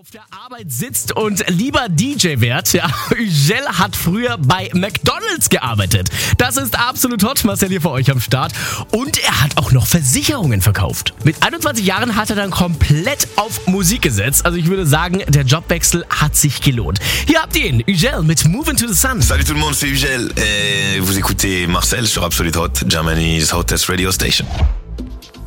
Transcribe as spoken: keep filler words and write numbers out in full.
auf der Arbeit sitzt und lieber D J wird, ja, Ügel hat früher bei McDonald's gearbeitet. Das ist absolut hot, Marcel hier für euch am Start. Und er hat auch noch Versicherungen verkauft. Mit einundzwanzig Jahren hat er dann komplett auf Musik gesetzt. Also ich würde sagen, der Jobwechsel hat sich gelohnt. Hier habt ihr ihn, Ügel mit Move Into the Sun. Salut tout le monde, c'est Ügel et vous écoutez Marcel sur Absolute Hot, Germany's hottest radio station.